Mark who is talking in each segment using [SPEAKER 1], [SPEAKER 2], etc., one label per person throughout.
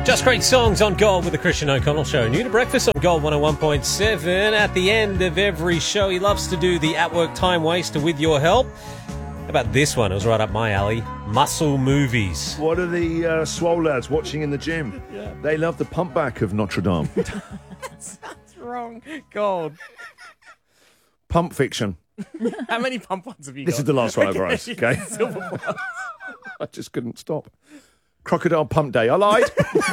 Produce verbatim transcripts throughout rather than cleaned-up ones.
[SPEAKER 1] Just great songs on Gold with the Christian O'Connell Show. New to breakfast on Gold one oh one point seven. At the end of every show, he loves to do the at-work time waster with your help. How about this one? It was right up my alley. Muscle movies.
[SPEAKER 2] What are the uh, swole lads watching in the gym? Yeah. They love the pump back of Notre Dame.
[SPEAKER 3] That's wrong. Gold.
[SPEAKER 2] Pump fiction.
[SPEAKER 3] How many pump ones have you
[SPEAKER 2] This
[SPEAKER 3] got?
[SPEAKER 2] is the last one over us, okay? I just couldn't stop. Crocodile Pump Day. I lied.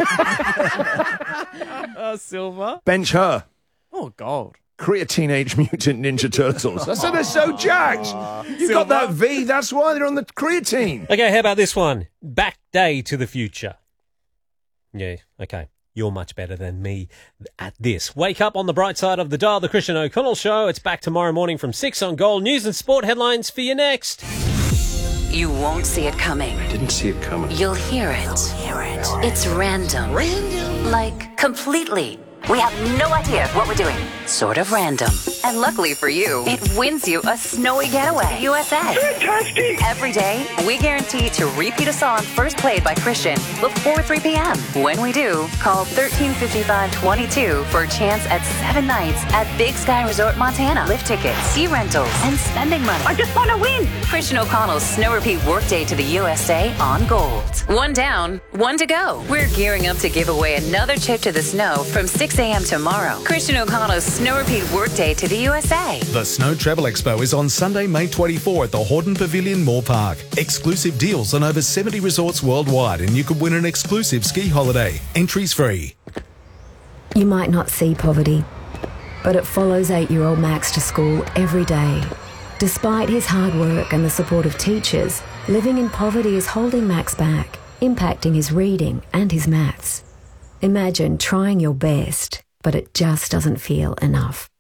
[SPEAKER 3] uh, silver.
[SPEAKER 2] Bench her.
[SPEAKER 3] Oh, gold.
[SPEAKER 2] Create Teenage Mutant Ninja Turtles. I said they're so jacked. You got that V, that's why they're on the creatine.
[SPEAKER 1] Okay, how about this one? Back Day to the Future. Yeah, okay. You're much better than me at this. Wake up on the bright side of the dial, the Christian O'Connell Show. It's back tomorrow morning from six on Gold. News and sport headlines for you next.
[SPEAKER 4] You won't see it coming.
[SPEAKER 5] I didn't see it coming.
[SPEAKER 4] You'll hear it. You'll hear it. It's random. Random? Like, completely. We have no idea what we're doing. Sort of random. And luckily for you, it wins you a snowy getaway. U S A.
[SPEAKER 6] Fantastic!
[SPEAKER 4] Every day, we guarantee to repeat a song first played by Christian before three p.m. When we do, call thirteen fifty-five twenty-two for a chance at seven nights at Big Sky Resort Montana. Lift tickets, ski rentals, and spending money.
[SPEAKER 6] I just want to win!
[SPEAKER 4] Christian O'Connell's Snow Repeat Workday to the U S A on Gold. One down, one to go. We're gearing up to give away another trip to the snow from six a.m. tomorrow. Christian O'Connell's Snow Repeat Workday to the U S A.
[SPEAKER 7] The Snow Travel Expo is on Sunday, May twenty-fourth at the Hordern Pavilion, Moore Park. Exclusive deals on over seventy resorts worldwide, and you could win an exclusive ski holiday. Entries free.
[SPEAKER 8] You might not see poverty, but it follows eight-year-old Max to school every day. Despite his hard work and the support of teachers, living in poverty is holding Max back, impacting his reading and his maths. Imagine trying your best, but it just doesn't feel enough.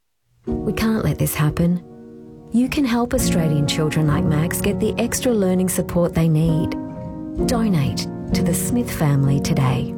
[SPEAKER 8] We can't let this happen. You can help Australian children like Max get the extra learning support they need. Donate to the Smith family today.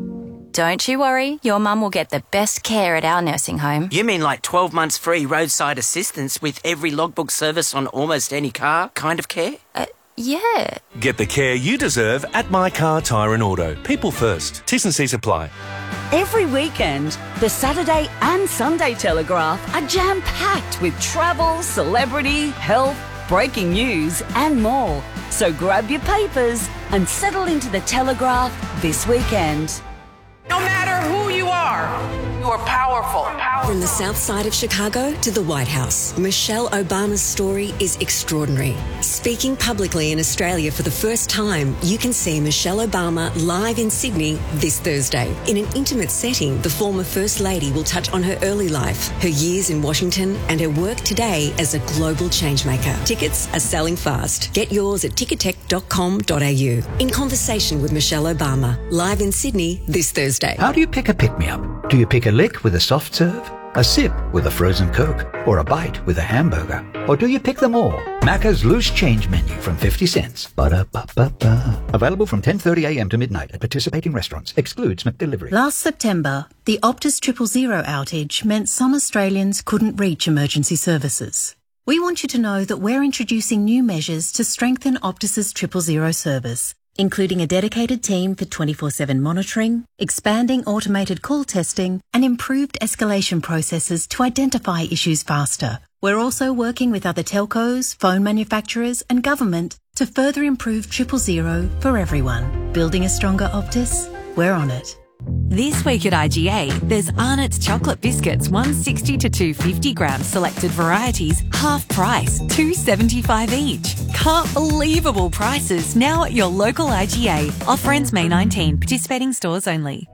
[SPEAKER 9] Don't you worry, your mum will get the best care at our nursing home.
[SPEAKER 10] You mean like twelve months free roadside assistance with every logbook service on almost any car kind of care?
[SPEAKER 9] Uh, yeah.
[SPEAKER 11] Get the care you deserve at My Car Tyre and Auto. People first. T's and C's apply.
[SPEAKER 12] Every weekend, the Saturday and Sunday Telegraph are jam-packed with travel, celebrity, health, breaking news and more. So grab your papers and settle into the Telegraph this weekend.
[SPEAKER 13] No matter who you are, you are powerful.
[SPEAKER 14] From the south side of Chicago to the White House, Michelle Obama's story is extraordinary. Speaking publicly in Australia for the first time, you can see Michelle Obama live in Sydney this Thursday. In an intimate setting, the former First Lady will touch on her early life, her years in Washington, and her work today as a global changemaker. Tickets are selling fast. Get yours at ticketek dot com dot a u. In conversation with Michelle Obama, live in Sydney this Thursday.
[SPEAKER 15] How do you pick a pick-me-up? Do you pick a lick with a soft serve, a sip with a frozen Coke, or a bite with a hamburger? Or do you pick them all? Macca's Loose Change Menu from fifty cents. Ba-da-ba-ba-ba. Available from ten thirty a.m. to midnight at participating restaurants. Excludes McDelivery.
[SPEAKER 16] Last September, the Optus Triple Zero outage meant some Australians couldn't reach emergency services. We want you to know that we're introducing new measures to strengthen Optus's Triple Zero service, including a dedicated team for twenty-four seven monitoring, expanding automated call testing, and improved escalation processes to identify issues faster. We're also working with other telcos, phone manufacturers, and government to further improve Triple Zero for everyone. Building a stronger Optus? We're on it.
[SPEAKER 17] This week at I G A, there's Arnott's chocolate biscuits, one sixty to two fifty grams, selected varieties, half price, two seventy-five each. Can't believable prices now at your local I G A. Offer ends May nineteenth. Participating stores only.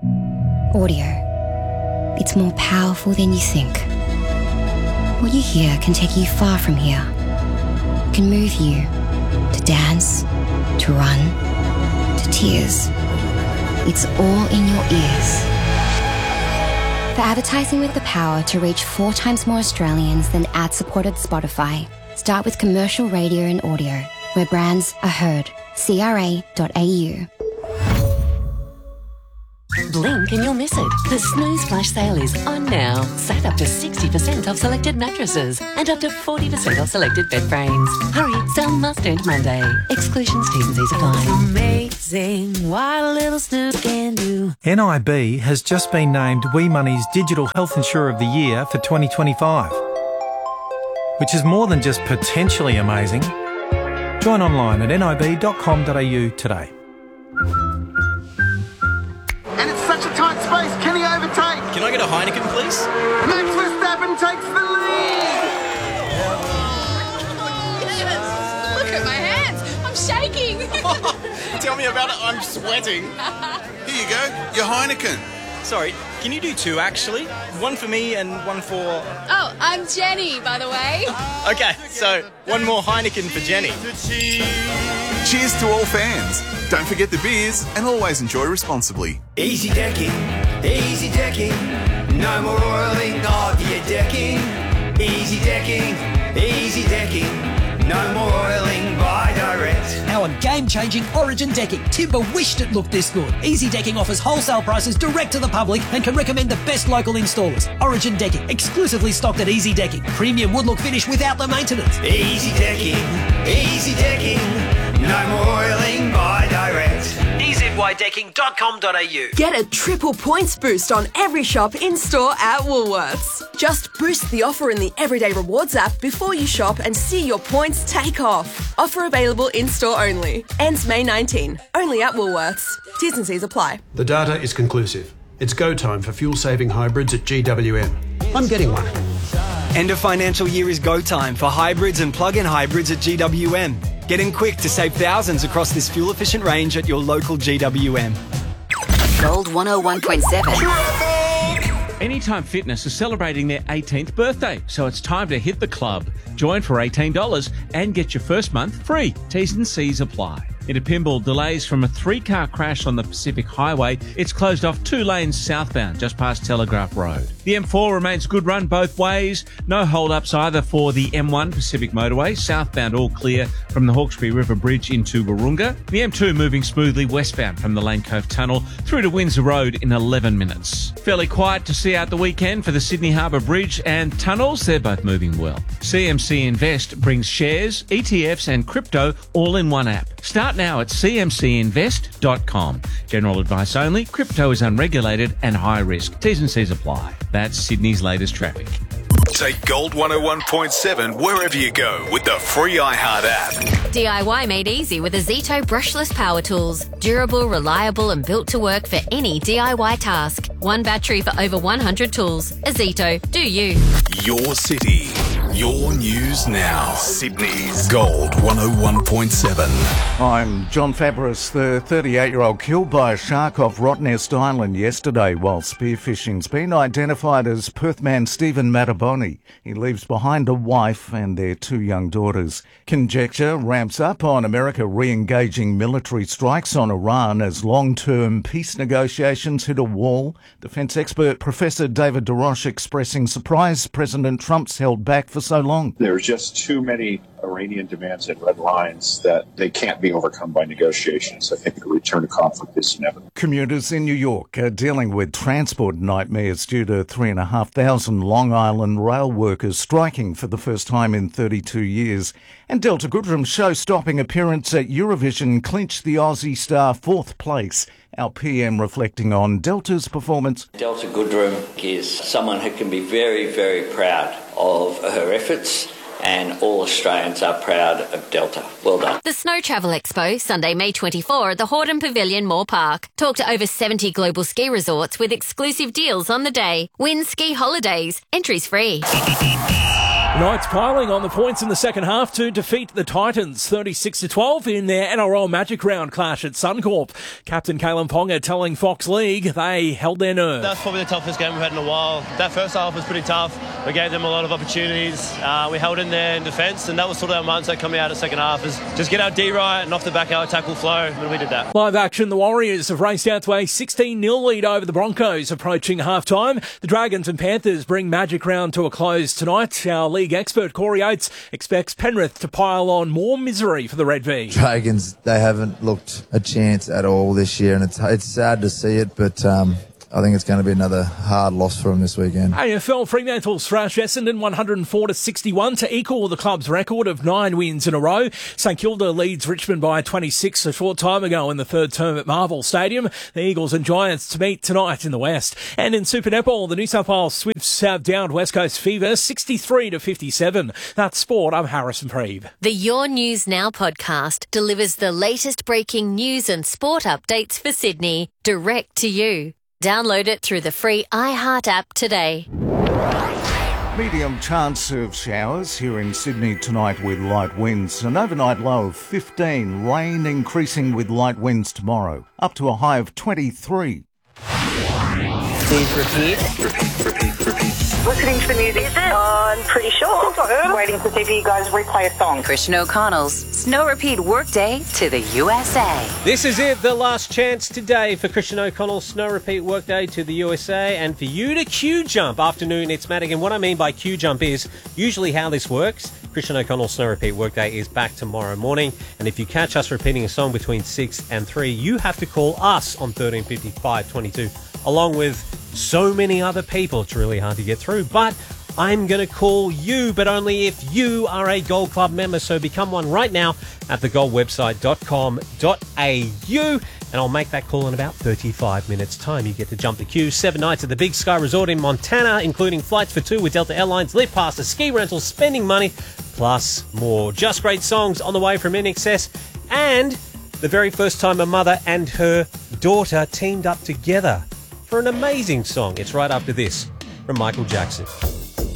[SPEAKER 18] Audio. It's more powerful than you think. What you hear can take you far from here. It can move you to dance, to run, to tears. It's all in your ears. For advertising with the power to reach four times more Australians than ad-supported Spotify, start with commercial radio and audio, where brands are heard. C R A dot A U.
[SPEAKER 5] blink and you'll miss it. The Snooze Flash Sale is on now. Save up to sixty percent off selected mattresses and up to forty percent off selected bed frames. Hurry, sale must end Monday. Exclusions, T's and C's apply.
[SPEAKER 6] Amazing what a little Snooze can do.
[SPEAKER 19] N I B has just been named Wee Money's Digital Health Insurer of the Year for twenty twenty-five, which is more than just potentially amazing. Join online at n i b dot com dot a u today.
[SPEAKER 20] And it's such a tight space. Can he overtake?
[SPEAKER 21] Can I get a Heineken, please?
[SPEAKER 20] Max Verstappen takes the lead.
[SPEAKER 22] Yes! Look at my hands. I'm shaking.
[SPEAKER 21] Tell me about it. I'm sweating.
[SPEAKER 23] Here you go. Your Heineken.
[SPEAKER 21] Sorry, can you do two, actually? One for me and one for...
[SPEAKER 22] Oh, I'm Jenny, by the way.
[SPEAKER 21] Okay, so one more Heineken for Jenny.
[SPEAKER 23] Cheers to all fans. Don't forget the beers and always enjoy responsibly.
[SPEAKER 24] Easy decking, easy decking. No more oiling of your decking. Easy decking, easy decking. No more oiling by Direct.
[SPEAKER 25] Our game-changing Origin decking. Timber wished it looked this good. Easy Decking offers wholesale prices direct to the public and can recommend the best local installers. Origin Decking, exclusively stocked at Easy Decking. Premium wood look finish without the maintenance.
[SPEAKER 24] Easy Decking, easy decking. No more oiling by Direct.
[SPEAKER 25] e z y decking dot com dot a u.
[SPEAKER 26] Get a triple points boost on every shop in-store at Woolworths. Just boost the offer in the Everyday Rewards app before you shop and see your points take off. Offer available in-store only. Ends May nineteenth. Only at Woolworths. T's and C's apply.
[SPEAKER 27] The data is conclusive. It's go time for fuel-saving hybrids at G W M. I'm getting one.
[SPEAKER 28] End of financial year is go time for hybrids and plug-in hybrids at G W M. Get in quick to save thousands across this fuel-efficient range at your local G W M.
[SPEAKER 4] Gold one oh one point seven.
[SPEAKER 29] Anytime Fitness is celebrating their eighteenth birthday, so it's time to hit the club. Join for eighteen dollars and get your first month free. T's and C's apply. In a Pymble, delays from a three-car crash on the Pacific Highway. It's closed off two lanes southbound, just past Telegraph Road. The M four remains good run both ways. No hold-ups either for the M one Pacific Motorway. Southbound all clear from the Hawkesbury River Bridge into Wahroonga. The M two moving smoothly westbound from the Lane Cove Tunnel through to Windsor Road in eleven minutes. Fairly quiet to see out the weekend for the Sydney Harbour Bridge and tunnels. They're both moving well. C M C Invest brings shares, E T Fs and crypto all in one app. Start now at c m c invest dot com. General advice only. Crypto is unregulated and high risk. T's and C's apply. That's Sydney's latest traffic.
[SPEAKER 11] Take Gold one oh one point seven wherever you go with the free iHeart app.
[SPEAKER 9] D I Y made easy with Azito brushless power tools. Durable, reliable and built to work for any D I Y task. One battery for over one hundred tools. Azito, do you.
[SPEAKER 11] Your city. Your news now. Sydney's Gold one oh one point seven.
[SPEAKER 30] I'm John Fabris. The thirty-eight-year-old killed by a shark off Rottnest Island yesterday while spearfishing's been identified as Perth man Stephen Mataboni. He leaves behind a wife and their two young daughters. Conjecture ramps up on America re-engaging military strikes on Iran as long-term peace negotiations hit a wall. Defence expert Professor David DeRoche expressing surprise President Trump's held back for so long.
[SPEAKER 31] There's just too many Iranian demands and red lines that they can't be overcome by negotiations. I think a return to conflict is inevitable.
[SPEAKER 30] Commuters in New York are dealing with transport nightmares due to three and a half thousand Long Island rail workers striking for the first time in thirty-two years. And Delta Goodrum's show-stopping appearance at Eurovision clinched the Aussie star fourth place. Our P M reflecting on Delta's performance.
[SPEAKER 32] Delta Goodrum is someone who can be very, very proud of her efforts, and all Australians are proud of Delta. Well done.
[SPEAKER 9] The Snow Travel Expo, Sunday, May twenty-fourth at the Hordern Pavilion, Moore Park. Talk to over seventy global ski resorts with exclusive deals on the day. Win ski holidays. Entries free.
[SPEAKER 33] Knights piling on the points in the second half to defeat the Titans thirty-six to twelve in their N R L Magic Round clash at Suncorp. Captain Kalen Ponga telling Fox League they held their nerve.
[SPEAKER 34] That's probably the toughest game we've had in a while. That first half was pretty tough. We gave them a lot of opportunities. Uh, we held in there in defence, and that was sort of our mindset coming out of the second half, is just get our D right and off the back our tackle flow, and we did that.
[SPEAKER 33] Live action, the Warriors have raced out to a sixteen nil lead over the Broncos approaching half-time. The Dragons and Panthers bring Magic Round to a close tonight. Our lead League expert Corey Oates expects Penrith to pile on more misery for the Red V.
[SPEAKER 1] Dragons, they haven't looked a chance at all this year, and it's it's sad to see it, but um, I think it's going to be another hard loss for them this weekend.
[SPEAKER 33] A F L, Fremantle thrashed Essendon one hundred four to sixty-one to equal the club's record of nine wins in a row. St Kilda leads Richmond by twenty-six a short time ago in the third term at Marvel Stadium. The Eagles and Giants to meet tonight in the West. And in Super Netball, the New South Wales Swifts have downed West Coast Fever sixty-three to fifty-seven. That's sport. I'm Harrison Preeve.
[SPEAKER 9] The Your News Now podcast delivers the latest breaking news and sport updates for Sydney direct to you. Download it through the free iHeart app today.
[SPEAKER 30] Medium chance of showers here in Sydney tonight with light winds. An overnight low of fifteen. Rain increasing with light winds tomorrow. Up to a high of twenty-three.
[SPEAKER 2] Please repeat.
[SPEAKER 31] Repeat, repeat, repeat.
[SPEAKER 3] Listening to the music. Is it? I'm pretty sure. Since I heard. Waiting to see if you guys replay a song.
[SPEAKER 4] Christian O'Connell's Snow Repeat Workday to the U S A.
[SPEAKER 5] This is it, the last chance today for Christian O'Connell's Snow Repeat Workday to the U S A, and for you to Q jump. Afternoon, it's Madigan. What I mean by Q jump is usually how this works. Christian O'Connell's Snow Repeat Workday is back tomorrow morning, and if you catch us repeating a song between six and three, you have to call us on thirteen fifty-five twenty-two, along with so many other people. It's really hard to get through, but I'm going to call you, but only if you are a Gold Club member. So become one right now at the gold website dot com dot a u, and I'll make that call in about thirty-five minutes' time. You get to jump the queue. Seven nights at the Big Sky Resort in Montana, including flights for two with Delta Airlines, lift passes, ski rentals, spending money, plus more. Just great songs on the way from I N X S, and the very first time a mother and her daughter teamed up together for an amazing song. It's right after this from Michael Jackson.